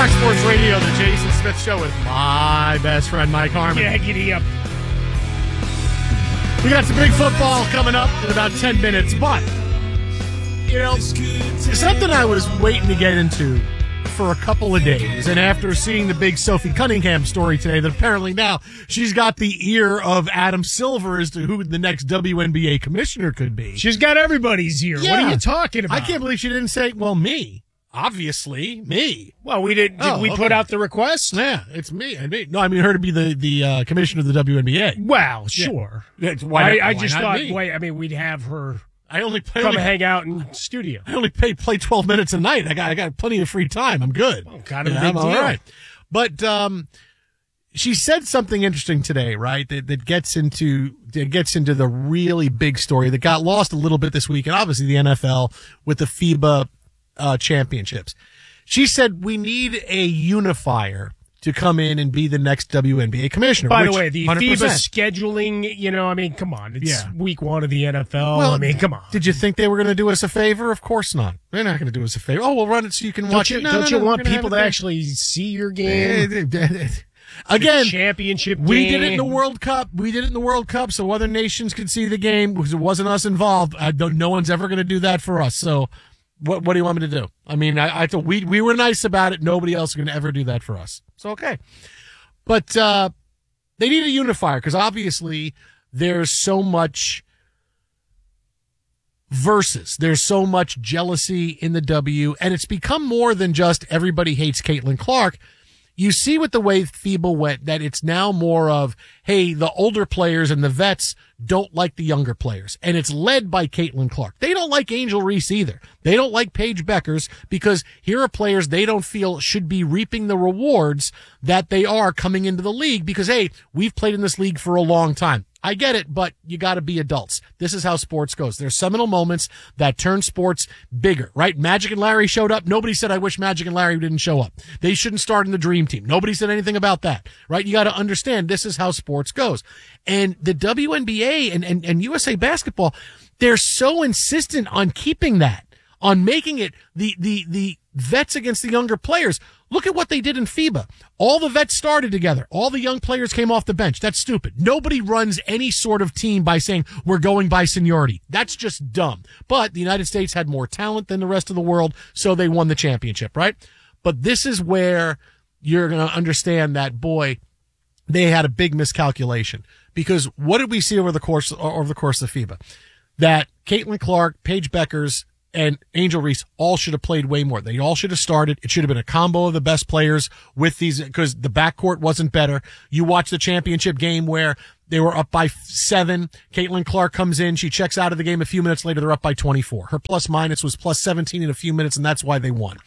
Fox Sports Radio, the Jason Smith Show with my best friend, Mike Harmon. Yeah, giddy up. We got some big football coming up in about 10 minutes, but, you know, something I was waiting to get into for a couple of days, and after seeing the big Sophie Cunningham story today, that apparently now she's got the ear of Adam Silver as to who the next WNBA commissioner could be. She's got everybody's ear. Yeah. What are you talking about? I can't believe she didn't say, well, me. Obviously, me. Well, we did. Did we put out the request? Yeah, it's me. No, I mean her to be the commissioner of the WNBA. Well, sure. Yeah. I just thought. Wait, I mean, we'd have her. I only come hang out in studio. I only play 12 minutes a night. I got plenty of free time. I'm good. Well, kind of a big I'm deal. all right. But she said something interesting today, right? That gets into the really big story that got lost a little bit this week, and obviously the NFL with the FIBA championships. She said we need a unifier to come in and be the next WNBA commissioner. By the way, the 100%. FIBA scheduling, I mean, come on. It's week one of the NFL. Well, I mean, come on. Did you think they were going to do us a favor? Of course not. They're not going to do us a favor. Oh, we'll run it so you can watch it. Don't you want people to actually see your game? Again, championship game. We did it in the World Cup. So other nations could see the game because it wasn't us involved. No one's ever going to do that for us. So what do you want me to do? I mean, I thought we were nice about it. Nobody else is going to ever do that for us. So, okay. But they need a unifier because obviously there's so much versus. There's so much jealousy in the W, and it's become more than just everybody hates Caitlin Clark. You see with the way FIBA went that it's now more of, hey, the older players and the vets don't like the younger players. And it's led by Caitlin Clark. They don't like Angel Reese either. They don't like Paige Beckers because here are players they don't feel should be reaping the rewards that they are coming into the league because, hey, we've played in this league for a long time. I get it, but you got to be adults. This is how sports goes. There's seminal moments that turn sports bigger, right? Magic and Larry showed up. Nobody said, I wish Magic and Larry didn't show up. They shouldn't start in the dream team. Nobody said anything about that, right? You got to understand this is how sports goes. And the WNBA and USA Basketball, they're so insistent on keeping that, on making it the vets against the younger players. Look at what they did in FIBA. All the vets started together. All the young players came off the bench. That's stupid. Nobody runs any sort of team by saying we're going by seniority. That's just dumb. But the United States had more talent than the rest of the world, so they won the championship, right? But this is where you're going to understand that, boy, they had a big miscalculation. Because what did we see over the course of FIBA? That Caitlin Clark, Paige Beckers, and Angel Reese all should have played way more. They all should have started. It should have been a combo of the best players with these because the backcourt wasn't better. You watch the championship game where they were up by 7. Caitlin Clark comes in. She checks out of the game a few minutes later. They're up by 24. Her plus minus was plus 17 in a few minutes, and that's why they won.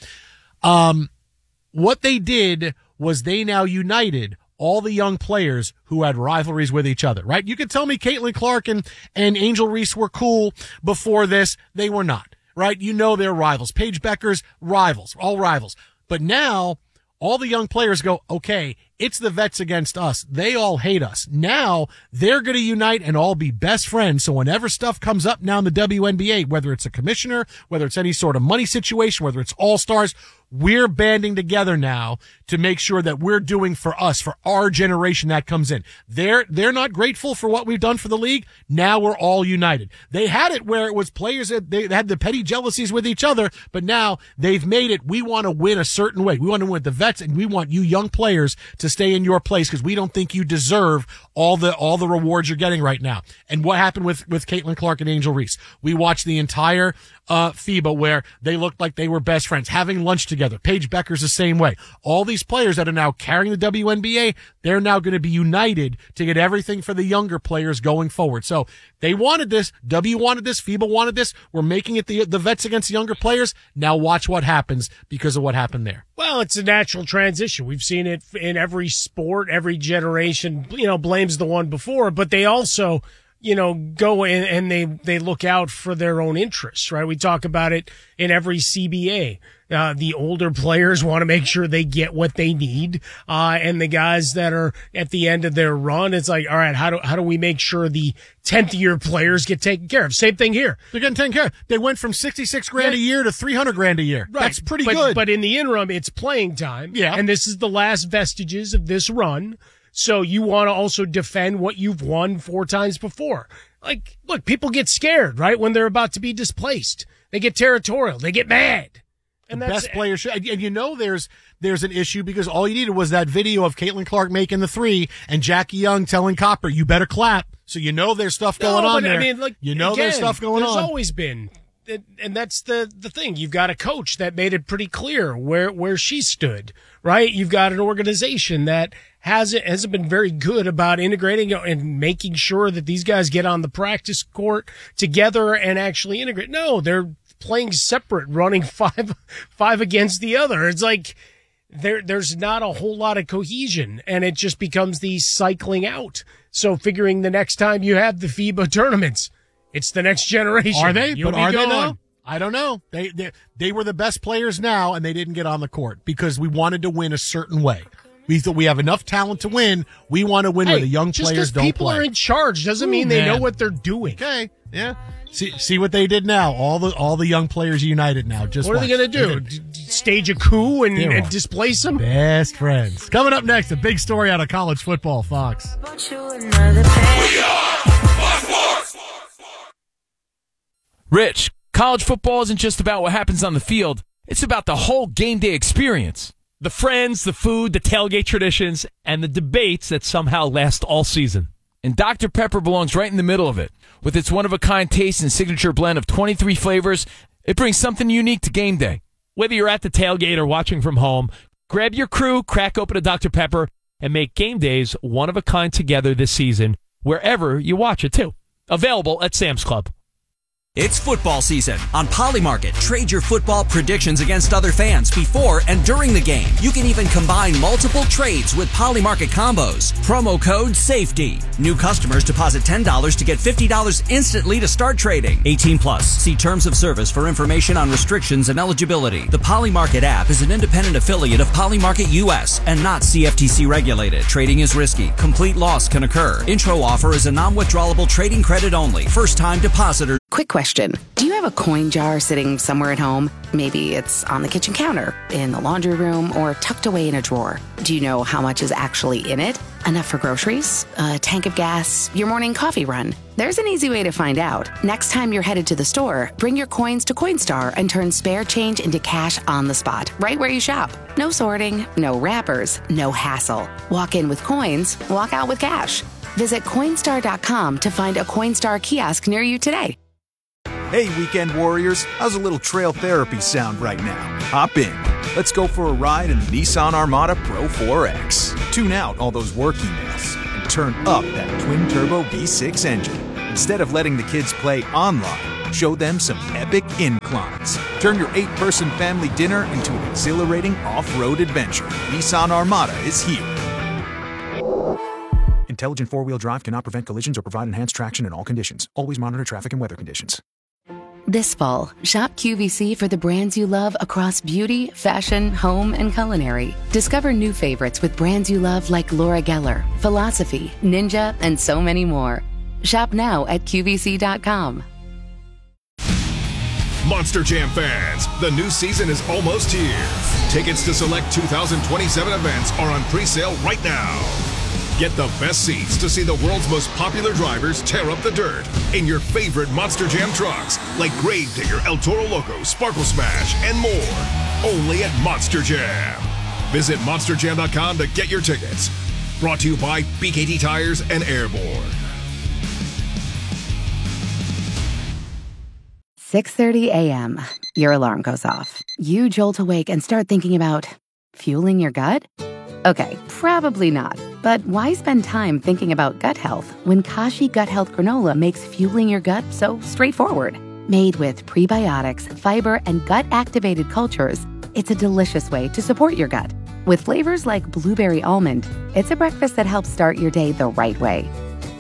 What they did was they now united all the young players who had rivalries with each other, right? You could tell me Caitlin Clark and Angel Reese were cool before this. They were not. Right? You know they're rivals. Paige Beckers, rivals, all rivals. But now all the young players go, okay, it's the vets against us. They all hate us. Now they're going to unite and all be best friends. So whenever stuff comes up now in the WNBA, whether it's a commissioner, whether it's any sort of money situation, whether it's all-stars, we're banding together now to make sure that we're doing for us, for our generation that comes in. They're not grateful for what we've done for the league. Now we're all united. They had it where it was players that they had the petty jealousies with each other, but now they've made it. We want to win a certain way. We want to win with the vets, and we want you young players to stay in your place because we don't think you deserve all the rewards you're getting right now. And what happened with Caitlin Clark and Angel Reese? We watched the entire FIBA where they looked like they were best friends, having lunch together. Paige Beckers the same way. All these players that are now carrying the WNBA, they're now going to be united to get everything for the younger players going forward. So they wanted this. W wanted this. FIBA wanted this. We're making it the vets against the younger players. Now watch what happens because of what happened there. Well, it's a natural transition. We've seen it in every sport. Every generation, blames the one before, but they also go in and they look out for their own interests, right? We talk about it in every CBA. The older players want to make sure they get what they need. And the guys that are at the end of their run, it's like, all right, how do we make sure the 10th year players get taken care of? Same thing here. They're getting taken care of. They went from $66,000 a year to $300,000 a year. Right. That's pretty good. But in the interim, it's playing time. Yeah. And this is the last vestiges of this run. So you want to also defend what you've won 4 times before. Like, look, people get scared, right? When they're about to be displaced. They get territorial. They get mad. And the best player should, and there's an issue because all you needed was that video of Caitlin Clark making the 3 and Jackie Young telling Copper, you better clap. So there's stuff going on there. There's stuff going on. There's always been. And that's the thing. You've got a coach that made it pretty clear where she stood, right? You've got an organization that hasn't been very good about integrating and making sure that these guys get on the practice court together and actually integrate. No, they're playing separate, running five against the other. It's like there's not a whole lot of cohesion, and it just becomes the cycling out. So figuring the next time you have the FIBA tournaments, it's the next generation. Are they? But are they though? I don't know. They were the best players now, and they didn't get on the court because we wanted to win a certain way. We thought we have enough talent to win. We want to win where the young players don't play. People are in charge doesn't mean they know what they're doing. Okay, yeah. See what they did now. All the young players united now. Just what are they going to do? Stage a coup and displace them? Best friends. Coming up next, a big story out of college football, Fox. Rich, college football isn't just about what happens on the field. It's about the whole game day experience. The friends, the food, the tailgate traditions, and the debates that somehow last all season. And Dr. Pepper belongs right in the middle of it. With its one-of-a-kind taste and signature blend of 23 flavors, it brings something unique to game day. Whether you're at the tailgate or watching from home, grab your crew, crack open a Dr. Pepper, and make game days one-of-a-kind together this season, wherever you watch it, too. Available at Sam's Club. It's football season. On Polymarket, trade your football predictions against other fans before and during the game. You can even combine multiple trades with Polymarket combos. Promo code SAFETY. New customers deposit $10 to get $50 instantly to start trading. 18 plus. See terms of service for information on restrictions and eligibility. The Polymarket app is an independent affiliate of Polymarket US and not CFTC regulated. Trading is risky. Complete loss can occur. Intro offer is a non-withdrawable trading credit only. First time depositor. Quick question. Do you have a coin jar sitting somewhere at home? Maybe it's on the kitchen counter, in the laundry room, or tucked away in a drawer. Do you know how much is actually in it? Enough for groceries? A tank of gas? Your morning coffee run? There's an easy way to find out. Next time you're headed to the store, bring your coins to Coinstar and turn spare change into cash on the spot, right where you shop. No sorting, no wrappers, no hassle. Walk in with coins, walk out with cash. Visit Coinstar.com to find a Coinstar kiosk near you today. Hey, weekend warriors, how's a little trail therapy sound right now? Hop in. Let's go for a ride in the Nissan Armada Pro 4X. Tune out all those work emails and turn up that twin-turbo V6 engine. Instead of letting the kids play online, show them some epic inclines. Turn your 8-person family dinner into an exhilarating off-road adventure. Nissan Armada is here. Intelligent four-wheel drive cannot prevent collisions or provide enhanced traction in all conditions. Always monitor traffic and weather conditions. This fall, shop QVC for the brands you love across beauty, fashion, home, and culinary. Discover new favorites with brands you love like Laura Geller, Philosophy, Ninja, and so many more. Shop now at QVC.com. Monster Jam fans, the new season is almost here. Tickets to select 2027 events are on pre-sale right now. Get the best seats to see the world's most popular drivers tear up the dirt in your favorite Monster Jam trucks like Gravedigger, El Toro Loco, Sparkle Smash, and more. Only at Monster Jam. Visit monsterjam.com to get your tickets. Brought to you by BKT Tires and Airborne. 6:30 a.m. Your alarm goes off. You jolt awake and start thinking about fueling your gut? Okay, probably not. But why spend time thinking about gut health when Kashi Gut Health Granola makes fueling your gut so straightforward? Made with prebiotics, fiber, and gut-activated cultures, it's a delicious way to support your gut. With flavors like blueberry almond, it's a breakfast that helps start your day the right way.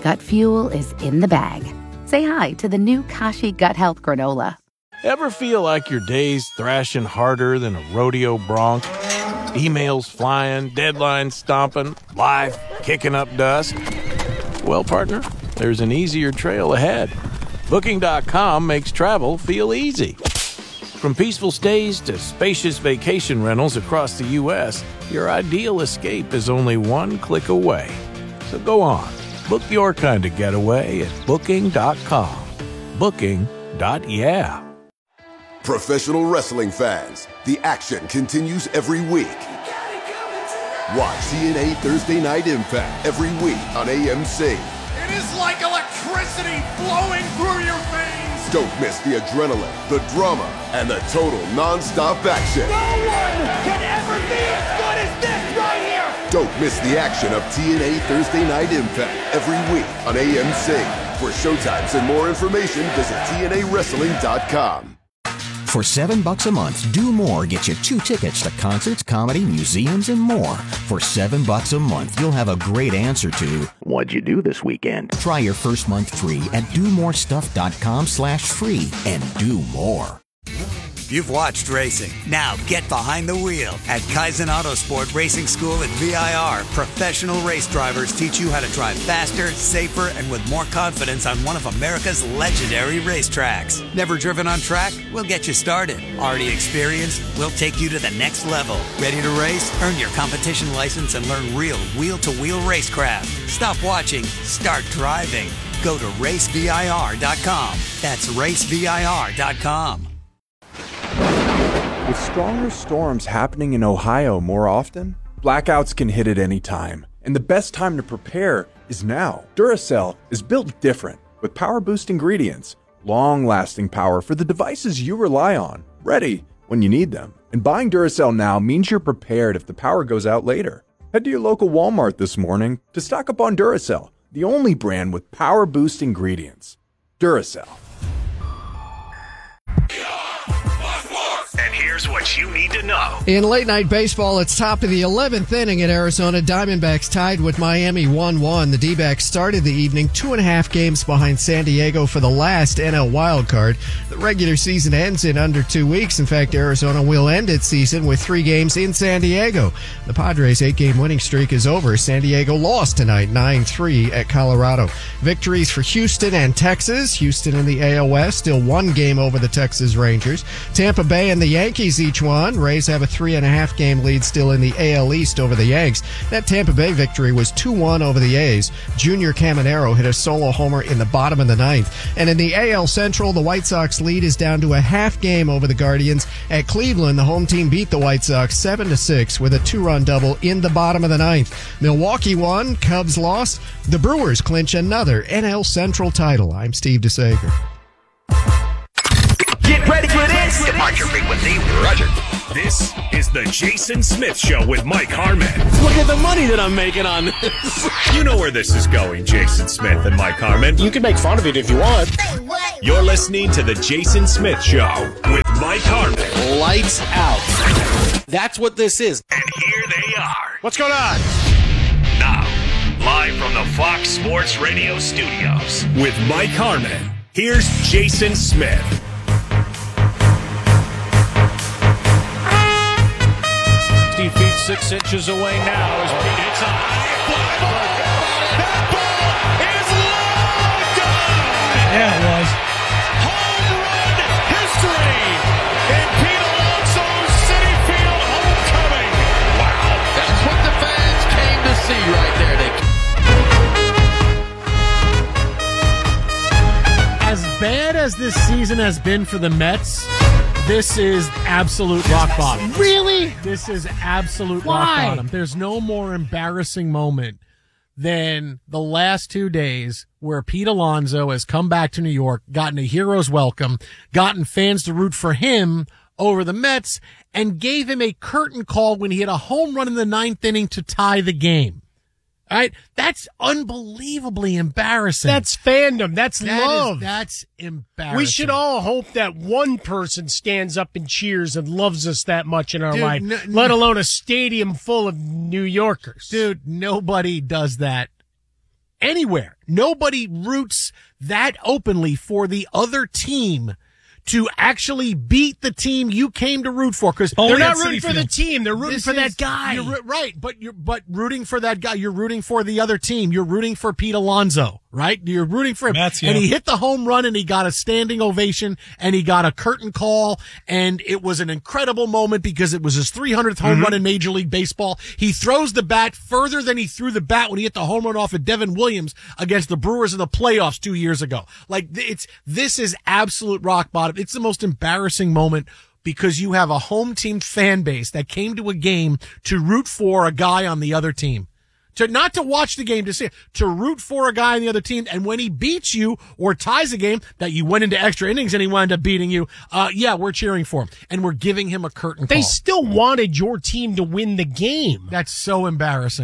gut fuel is in the bag. Say hi to the new Kashi Gut Health Granola. Ever feel like your day's thrashing harder than a rodeo bronc? Emails flying, deadlines stomping, life kicking up dust? Well, partner, there's an easier trail ahead. Booking.com makes travel feel easy. From peaceful stays to spacious vacation rentals across the U.S., your ideal escape is only one click away. So go on, book your kind of getaway at Booking.com. Booking.yeah. Professional wrestling fans, the action continues every week. Watch TNA Thursday Night Impact every week on AMC. It is like electricity flowing through your veins. Don't miss the adrenaline, the drama, and the total non-stop action. No one can ever be as good as this right here. Don't miss the action of TNA Thursday Night Impact every week on AMC. For showtimes and more information, visit TNAWrestling.com. For $7 a month, Do More gets you 2 tickets to concerts, comedy, museums, and more. For $7 a month, you'll have a great answer to, what'd you do this weekend? Try your first month free at domorestuff.com/free and do more. You've watched racing. Now get behind the wheel. At Kaizen Autosport Racing School at VIR, professional race drivers teach you how to drive faster, safer, and with more confidence on one of America's legendary racetracks. Never driven on track? We'll get you started. Already experienced? We'll take you to the next level. Ready to race? Earn your competition license and learn real wheel-to-wheel racecraft. Stop watching. Start driving. Go to racevir.com. That's racevir.com. With stronger storms happening in Ohio more often, blackouts can hit at any time, and the best time to prepare is now. Duracell is built different, with power-boost ingredients, long-lasting power for the devices you rely on, ready when you need them. And buying Duracell now means you're prepared if the power goes out later. Head to your local Walmart this morning to stock up on Duracell, the only brand with power-boost ingredients. Duracell. And here's what you need to know. In late night baseball, it's top of the 11th inning at Arizona. Diamondbacks tied with Miami 1-1. The D-backs started the evening 2.5 games behind San Diego for the last NL wildcard. The regular season ends in under 2 weeks. In fact, Arizona will end its season with 3 games in San Diego. The Padres' 8-game winning streak is over. San Diego lost tonight 9-3 at Colorado. Victories for Houston and Texas. Houston in the AL West, still 1 game over the Texas Rangers. Tampa Bay and the Yankees each won. Rays have a 3.5 game lead still in the AL East over the Yanks. That Tampa Bay victory was 2-1 over the A's. Junior Caminero hit a solo homer in the bottom of the 9th. And in the AL Central, the White Sox lead is down to a half game over the Guardians. At Cleveland, the home team beat the White Sox 7-6 with a 2-run double in the bottom of the 9th. Milwaukee won, Cubs lost. The Brewers clinch another NL Central title. I'm Steve DeSager. Get ready for this. Depart your frequency. Roger. This is the Jason Smith Show with Mike Harmon. Look at the money that I'm making on this. You know where this is going, Jason Smith and Mike Harmon. You can make fun of it if you want. You're listening to the Jason Smith Show with Mike Harmon. Lights out. That's what this is. And here they are. What's going on? Now, live from the Fox Sports Radio studios with Mike Harmon. Here's Jason Smith. Feet 6 inches away now as Pete hits a high fly ball. That ball is long gone. Yeah, it was. Home run history in Pete Alonso's Citi Field homecoming. Wow, that's what the fans came to see right there. As bad as this season has been for the Mets, this is absolute rock bottom. Really? This is absolute rock bottom. There's no more embarrassing moment than the last 2 days where Pete Alonso has come back to New York, gotten a hero's welcome, gotten fans to root for him over the Mets, and gave him a curtain call when he hit a home run in the 9th inning to tie the game. All right? That's unbelievably embarrassing. That's fandom. That's love. That's embarrassing. We should all hope that one person stands up and cheers and loves us that much in our life, let alone a stadium full of New Yorkers. Dude, nobody does that. anywhere. Nobody roots that openly for the other team to actually beat the team you came to root for, because they're not rooting for the team. They're rooting for that guy. Right, but rooting for that guy. You're rooting for the other team. You're rooting for Pete Alonso, right? You're rooting for him. And he hit the home run, and he got a standing ovation, and he got a curtain call, and it was an incredible moment because it was his 300th home run in Major League Baseball. He throws the bat further than he threw the bat when he hit the home run off of Devin Williams against the Brewers in the playoffs 2 years ago. Like, this is absolute rock bottom. It's the most embarrassing moment because you have a home team fan base that came to a game to root for a guy on the other team. Not to watch the game, to root for a guy on the other team. And when he beats you or ties a game that you went into extra innings and he wound up beating you, we're cheering for him. And we're giving him a curtain call. They still wanted your team to win the game. They did. Look,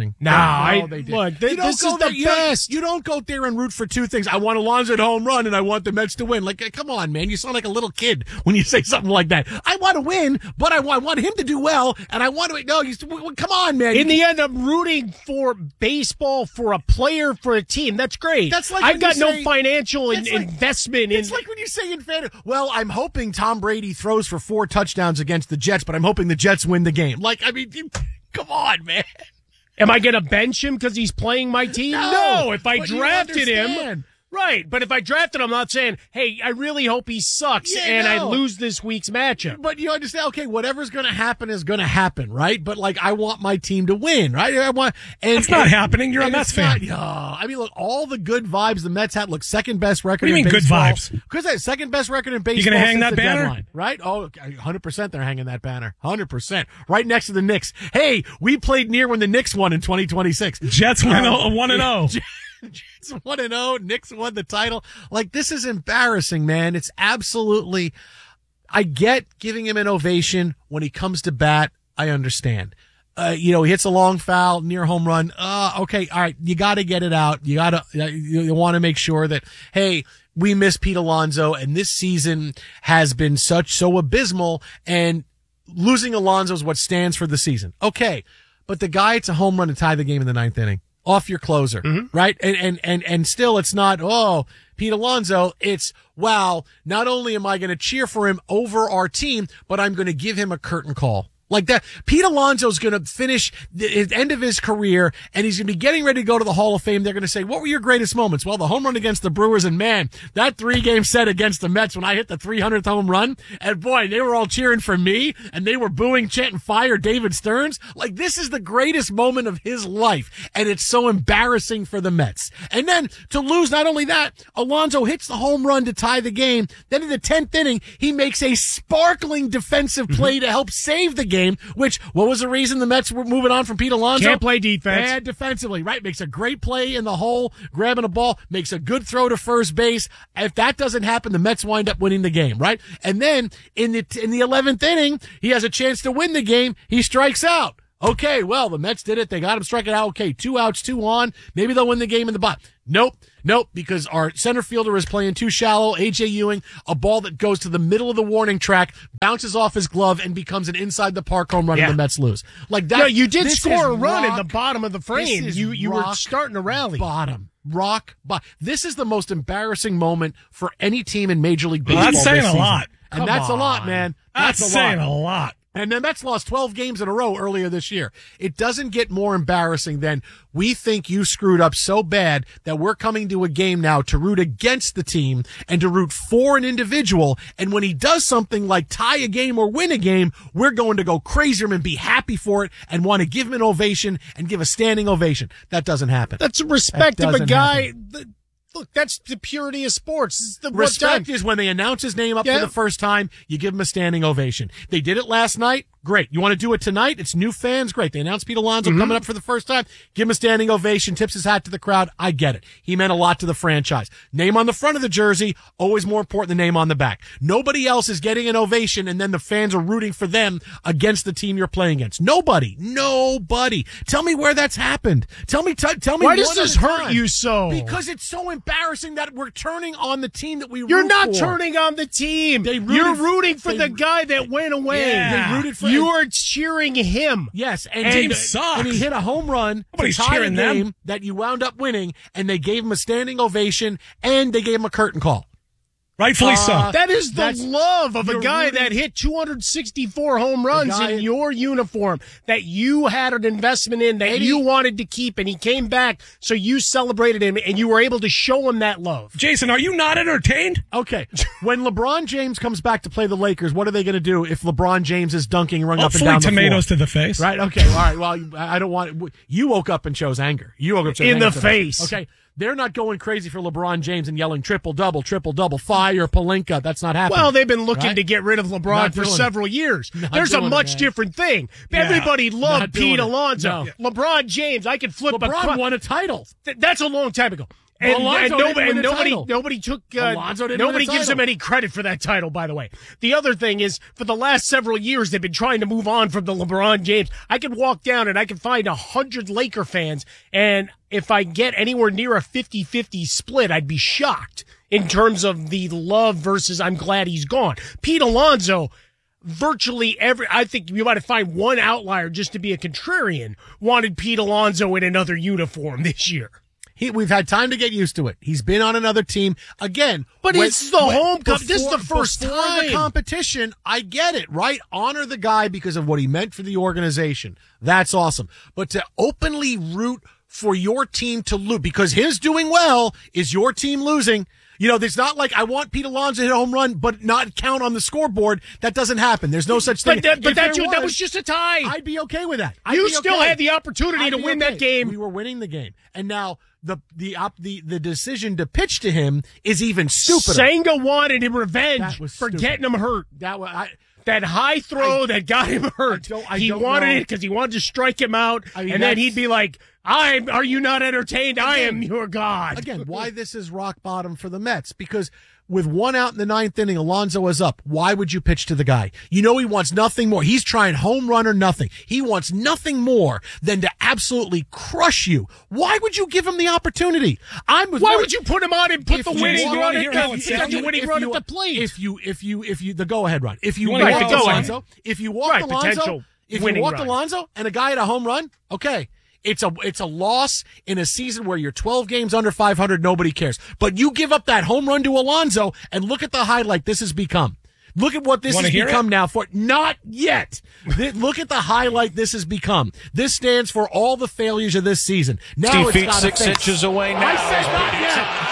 this is the best. You don't go there and root for two things. I want Alonso at home run and I want the Mets to win. Like, come on, man. You sound like a little kid when you say something like that. I want to win, but I want him to do well. And I want to, come on, man. In the end, I'm rooting for baseball, for a player, for a team. That's great. That's like I've got no financial investment in. It's like when you say in fantasy, well, I'm hoping Tom Brady throws for 4 touchdowns against the Jets, but I'm hoping the Jets win the game. Like, I mean, come on, man. Am I going to bench him because he's playing my team? No. If I drafted him. Right, but if I drafted him, I'm not saying, hey, I really hope he sucks I lose this week's matchup. But you understand, okay, whatever's going to happen is going to happen, right? But, like, I want my team to win, right? That's not happening. You're a Mets fan. I mean, look, all the good vibes the Mets had. Look, second best record in baseball. What do you mean good vibes? Because that second best record in baseball. You going to hang that banner? Deadline, right? Oh, 100% they're hanging that banner. 100%. Right next to the Knicks. Hey, we played near when the Knicks won in 2026. Jets won 1-0. Jets 1-0. Knicks won the title. Like, this is embarrassing, man. It's absolutely. I get giving him an ovation when he comes to bat. I understand. He hits a long foul, near home run. Okay, all right. You got to get it out. You want to make sure that, hey, we miss Pete Alonso, and this season has been so abysmal, and losing Alonso is what stands for the season. Okay, but the guy hits a home run to tie the game in the 9th inning. Off your closer, right? And still it's not, Pete Alonso. It's, wow, not only am I going to cheer for him over our team, but I'm going to give him a curtain call. Like that, Pete Alonso's going to finish the end of his career, and he's going to be getting ready to go to the Hall of Fame. They're going to say, what were your greatest moments? Well, the home run against the Brewers, and man, that 3-game set against the Mets when I hit the 300th home run, and boy, they were all cheering for me, and they were booing, chanting, fire David Stearns. Like, this is the greatest moment of his life, and it's so embarrassing for the Mets. And then to lose, not only that, Alonso hits the home run to tie the game. Then in the 10th inning, he makes a sparkling defensive play to help save the game. Which, what was the reason the Mets were moving on from Pete Alonso? Can't play defense. Bad defensively, right? Makes a great play in the hole, grabbing a ball, makes a good throw to first base. If that doesn't happen, the Mets wind up winning the game, right? And then in the 11th inning, he has a chance to win the game. He strikes out. Okay, well, the Mets did it. They got him striking out. Okay, 2 outs, 2 on. Maybe they'll win the game in the bottom. Nope, because our center fielder is playing too shallow. A.J. Ewing, a ball that goes to the middle of the warning track, bounces off his glove, and becomes an inside-the-park home run, and the Mets lose. Like that. No, you did score a run in the bottom of the frame. You were starting to rally. Bottom. This is the most embarrassing moment for any team in Major League Baseball. That's saying a lot. And that's a lot, man. That's saying a lot. And the Mets lost 12 games in a row earlier this year. It doesn't get more embarrassing than we think you screwed up so bad that we're coming to a game now to root against the team and to root for an individual. And when he does something like tie a game or win a game, we're going to go crazy and be happy for it and want to give him an ovation and give a standing ovation. That doesn't happen. That's respect of a guy. Look, that's the purity of sports. Respect is when they announce his name up for the first time, you give him a standing ovation. They did it last night. Great. You want to do it tonight? It's new fans. Great. They announced Pete Alonso coming up for the first time. Give him a standing ovation. Tips his hat to the crowd. I get it. He meant a lot to the franchise. Name on the front of the jersey, always more important than name on the back. Nobody else is getting an ovation and then the fans are rooting for them against the team you're playing against. Nobody. Tell me where that's happened. Tell me. Why does this hurt you so? Because it's so embarrassing that we're turning on the team that we root for. You're not turning on the team. You're rooting for the guy that went away. Yeah. They rooted for You are cheering him. Yes, and Team sucks. And he hit a home run Nobody's to tie a cheering game them. that you wound up winning, and they gave him a standing ovation, and they gave him a curtain call. Rightfully so. That is the love of a you're guy rooting- that hit 264 home runs in your uniform, that you had an investment in, that you wanted to keep, and he came back, so you celebrated him, and you were able to show him that love. Jason, are you not entertained? Okay, when LeBron James comes back to play the Lakers, what are they going to do if LeBron James is dunking and running up and down the floor? Tomatoes to the face. Right, okay, all right, well, I don't want... You woke up and chose anger. You woke up and chose In anger the face. Okay, they're not going crazy for LeBron James and yelling triple-double, fire Pelinka. That's not happening. Well, they've been looking right? to get rid of Not LeBron for doing it. several years. Not There's a doing it, much man. different thing. Yeah. Everybody Not loved doing Pete it. Alonso. No. LeBron James, I could flip a LeBron won a title. That's a long time ago. And, Alonso didn't win a title. nobody took. Alonso didn't nobody win a gives him title. any credit for that title. By the way, the other thing is, for the last several years, they've been trying to move on from the LeBron James. I could walk down and I could find 100 Laker fans, and if I get anywhere near a 50-50 split, I'd be shocked in terms of the love versus I'm glad he's gone. Pete Alonso. Virtually I think you might find one outlier just to be a contrarian, wanted Pete Alonso in another uniform this year. We've had time to get used to it. He's been on another team again. But it's the home cup. This is the before first the time. competition. I get it, right? Honor the guy because of what he meant for the organization. That's awesome. But to openly root for your team to lose because his doing well is your team losing. You know, it's not like I want Pete Alonso to hit a home run, but not count on the scoreboard. That doesn't happen. There's no such thing. But If that there was just a tie. I'd be okay with that. You still had the opportunity to win that game. We were winning the game, and now the decision to pitch to him is even stupider. Senga wanted him revenge That was for stupid. getting him hurt. That high throw that got him hurt. He wanted it because he wanted to strike him out, and then he'd be like, are you not entertained? I am your God. Again, why this is rock bottom for the Mets? Because with one out in the ninth inning, Alonso is up. Why would you pitch to the guy? You know he wants nothing more. He's trying home run or nothing. He wants nothing more than to absolutely crush you. Why would you give him the opportunity? Why would you put him on and put the winning run at the plate? If you the go ahead run. If you Right, walk the go Alonso, if you walk potential winning run. Alonso and a guy at a home run, okay. It's a loss in a season where you're 12 games under 500. Nobody cares. But you give up that home run to Alonso and look at the highlight this has become. Look at what this has become now for. Not yet. Look at the highlight this has become. This stands for all the failures of this season. Now Steve it's Feet got 6 inches away now. I said not yet.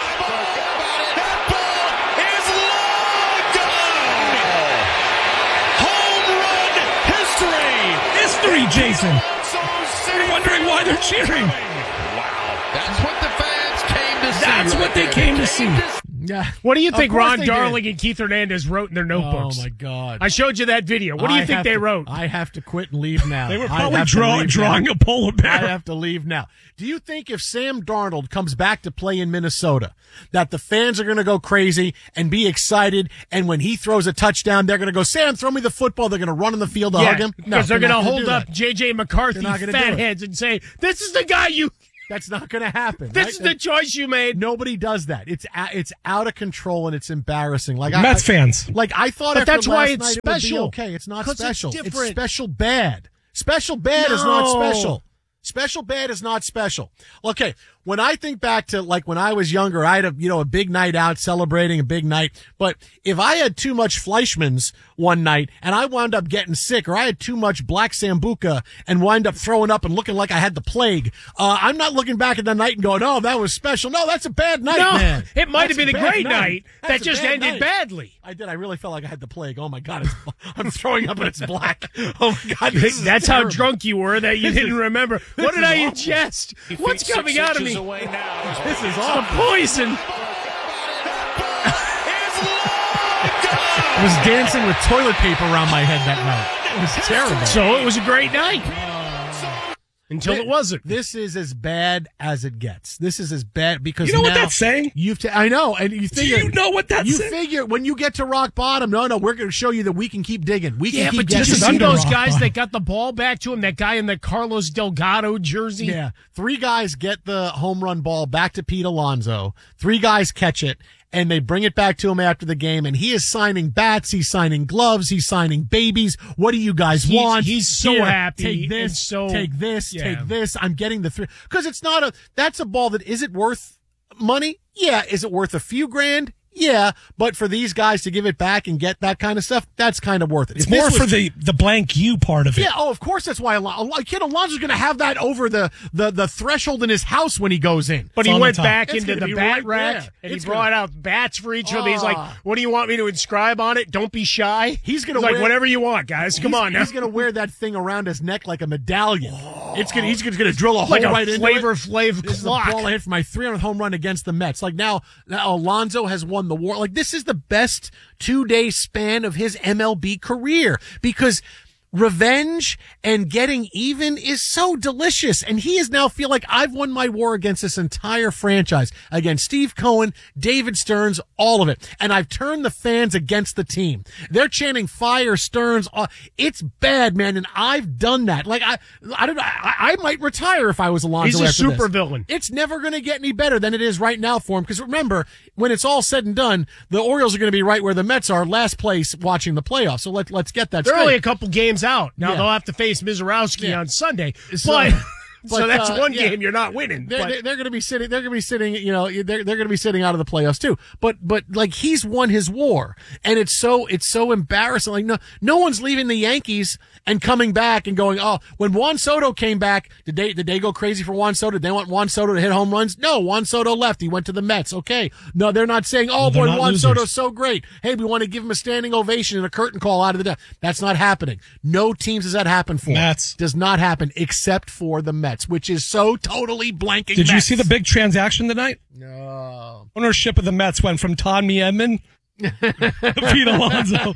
History, Jason. You're wondering why they're cheering. Wow. That's what the fans came to see. That's what they came to see. Yeah. What do you think Of course Ron they Darling did. and Keith Hernandez wrote in their notebooks? Oh my God! I showed you that video. What do you think they wrote? I have to quit and leave now. They were I probably have to leave drawing now. a polar bear. I have to leave now. Do you think if Sam Darnold comes back to play in Minnesota, that the fans are going to go crazy and be excited, and when he throws a touchdown, they're going to go, Sam, throw me the football. They're going to run on the field to hug him? No, because they're going to not gonna hold do up that. J.J. McCarthy They're not gonna do it. fatheads and say, this is the guy you... That's not going to happen. This right? is the choice you made. Nobody does that. It's out of control and it's embarrassing. Like Mets fans. Like I thought, But after that's why last it's night it would be special. okay, it's not 'Cause it's special. different. Special bad. Special bad is not No. special. Special bad is not special. Okay, when I think back to like when I was younger, I had a big night out celebrating a big night. But if I had too much Fleischmann's one night and I wound up getting sick, or I had too much Black Sambuca and wind up throwing up and looking like I had the plague, I'm not looking back at the night and going, "Oh, that was special." No, that's a bad night, No, man. it might That's have been a bad great night that That's a just bad ended night. badly. I did. I really felt like I had the plague. Oh my God, I'm throwing up and it's black. Oh my God, this is That's how terrible. drunk you were that you This didn't is- remember. this What did is I awful. ingest? What's Feet coming 6 out of inches me? away now. This is The awful. poison. I was dancing with toilet paper around my head that night. It was terrible. So it was a great night. Until it wasn't. This is as bad as it gets. This is as bad because You know what now that's saying? I know, and you figure. you know what that's You saying? figure when you get to rock bottom. No, we're going to show you that we can keep digging. We can Yeah, keep but did getting. you see under those rock guys bottom. that got the ball back to him? That guy in the Carlos Delgado jersey? Yeah, 3 guys get the home run ball back to Pete Alonso. 3 guys catch it, and they bring it back to him after the game, and he is signing bats, he's signing gloves, he's signing babies. What do you guys want? He's so Here, happy. Take this, take this, take this. I'm getting the 3. Because it's not that's a ball that, is it worth money? Yeah. Is it worth a few grand? Yeah, but for these guys to give it back and get that kind of stuff, that's kind of worth it. It's more for the blank you part of it. Yeah, of course that's why Alonso's going to have that over the threshold in his house when he goes in. But It's he went on back top. into It's the gonna be bat right rack, there. and It's he brought out bats for each of them. He's like, what do you want me to inscribe on it? Don't be shy. He's going to like, wear whatever you want, guys. Come on now. He's going to wear that thing around his neck like a medallion. He's going to drill a hole like a right into it. Flavor Flav This is the clock. ball I hit for my 300th home run against the Mets. Like now Alonso has won the war. Like this is the best 2-day span of his MLB career because revenge and getting even is so delicious. And he is now feel like I've won my war against this entire franchise, against Steve Cohen, David Stearns, all of it. And I've turned the fans against the team. They're chanting fire Stearns. It's bad, man. And I've done that. Like I might retire if I was Alonso. He's a after this. super villain. It's never going to get any better than it is right now for him. Because remember, when it's all said and done, the Orioles are going to be right where the Mets are, last place watching the playoffs. So let's get that They're straight. only a couple games out. Now Yeah. they'll have to face Mizorowski on Sunday. So- So that's one yeah. game you're not winning. They're going to be sitting. They're going to be sitting. You know, they're going to be sitting out of the playoffs too. But like he's won his war, and it's so embarrassing. Like no one's leaving the Yankees and coming back and going. Oh, when Juan Soto came back, did they go crazy for Juan Soto? Did they want Juan Soto to hit home runs? No, Juan Soto left. He went to the Mets. Okay, no, they're not saying, oh boy, Juan Soto's so great. Hey, we want to give him a standing ovation and a curtain call out of the death. That's not happening. No teams does that happen for. Mets does not happen except for the Mets, which is so totally blanking. Did you Mets. see the big transaction tonight? No. Ownership of the Mets went from Tommy Edman to Pete Alonso.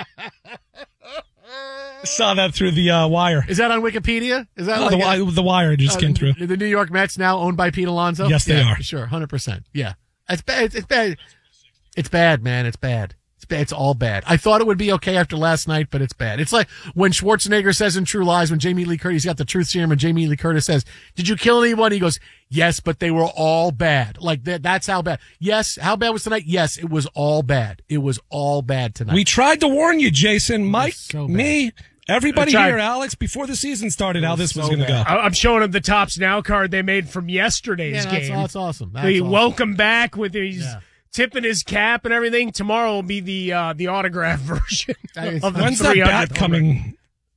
Saw that through the wire. Is that on Wikipedia? Is that the wire just came through? The New York Mets now owned by Pete Alonso? Yes, they are. Sure, 100%. Yeah. It's bad. It's bad. It's bad, man. It's bad. It's all bad. I thought it would be okay after last night, but it's bad. It's like when Schwarzenegger says in True Lies, when Jamie Lee Curtis got the truth serum and Jamie Lee Curtis says, did you kill anyone? He goes, yes, but they were all bad. Like that's how bad. Yes. How bad was tonight? Yes, it was all bad. It was all bad tonight. We tried to warn you, Jason, Mike, so me, everybody I tried. here, Alex, before the season started, how this was going to go. I'm showing him the Tops Now card they made from yesterday's game. That's awesome. That's The awesome. welcome back with his tipping his cap and everything. Tomorrow will be the autograph version of the When's that 300th bat coming?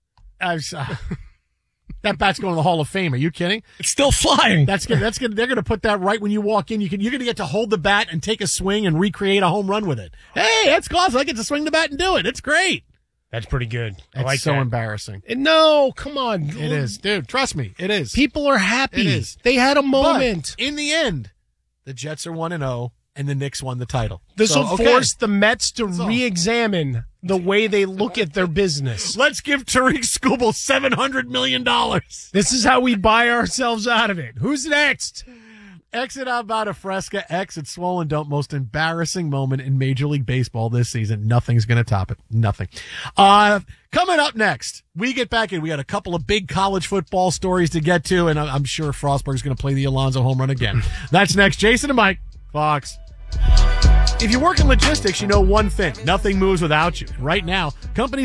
That bat's going to the Hall of Fame. Are you kidding? It's still flying. That's good. They're going to put that right when you walk in. You're going to get to hold the bat and take a swing and recreate a home run with it. Hey, that's awesome. I get to swing the bat and do it. It's great. That's pretty good. I It's like so that. embarrassing. No, come on. It is, dude. Trust me, it is. People are happy. It is. They had a moment. But in the end, the Jets are 1-0, and the Knicks won the title. This will okay. force the Mets to all. re-examine the way they look at their business. Let's give Tariq Skubal $700 million. This is how we buy ourselves out of it. Who's next? Exit Alvada Fresca, exit Swollen Dome. Most embarrassing moment in Major League Baseball this season. Nothing's going to top it. Nothing. Coming up next, we get back in. We got a couple of big college football stories to get to, and I'm sure Frostberg's going to play the Alonso home run again. That's next. Jason and Mike, Fox. If you work in logistics, you know one thing. Nothing moves without you. Right now, companies